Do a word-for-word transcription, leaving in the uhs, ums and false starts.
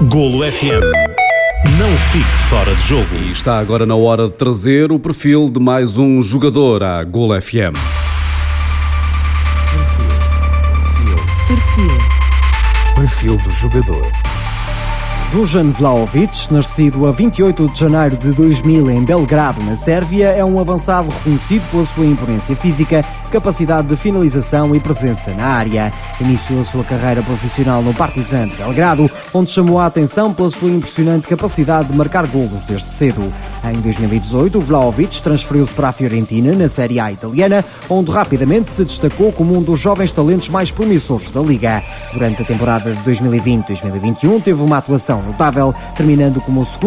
Golo F M. Não fique fora de jogo. E está agora na hora de trazer o perfil de mais um jogador à Golo F M. Perfil. Perfil do jogador. Dusan Vlahovic, nascido a vinte e oito de janeiro de dois mil em Belgrado, na Sérvia, é um avançado reconhecido pela sua imponência física, capacidade de finalização e presença na área. Iniciou a sua carreira profissional no Partizan de Belgrado, onde chamou a atenção pela sua impressionante capacidade de marcar golos desde cedo. Em dois mil e dezoito, Vlahovic transferiu-se para a Fiorentina, na Série A italiana, onde rapidamente se destacou como um dos jovens talentos mais promissores da Liga. Durante a temporada de dois mil e vinte a dois mil e vinte e um, teve uma atuação notável, terminando como o segundo